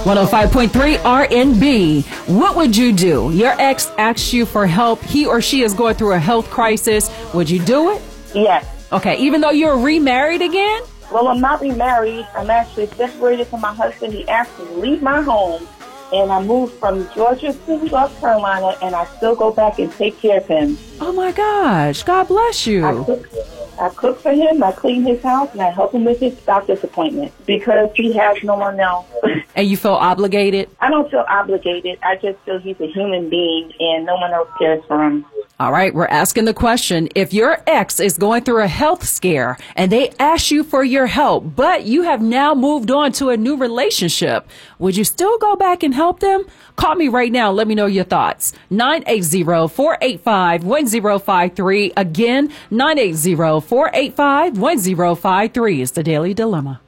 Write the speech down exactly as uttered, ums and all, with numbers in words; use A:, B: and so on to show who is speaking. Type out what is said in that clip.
A: one oh five point three R N B. What would you do? Your ex asks you for help. He or she is going through a health crisis. Would you do it?
B: Yes.
A: Okay, even though you're remarried again?
B: Well, I'm not remarried. I'm actually separated from my husband. He asked me to leave my home, and I moved from Georgia to North Carolina, and I still go back and take care of him.
A: Oh, my gosh. God bless you.
B: I cook, I cook for him, I clean his house, and I help him with his doctor's appointment because he has no one else.
A: And you feel obligated?
B: I don't feel obligated. I just feel he's a human being, and no one else cares for him.
A: All right, we're asking the question, if your ex is going through a health scare and they ask you for your help, but you have now moved on to a new relationship, would you still go back and help them? Call me right now. Let me know your thoughts. nine eight zero, four eight five, one zero five three. Again, nine eight zero, four eight five, one zero five three is the Daily Dilemma.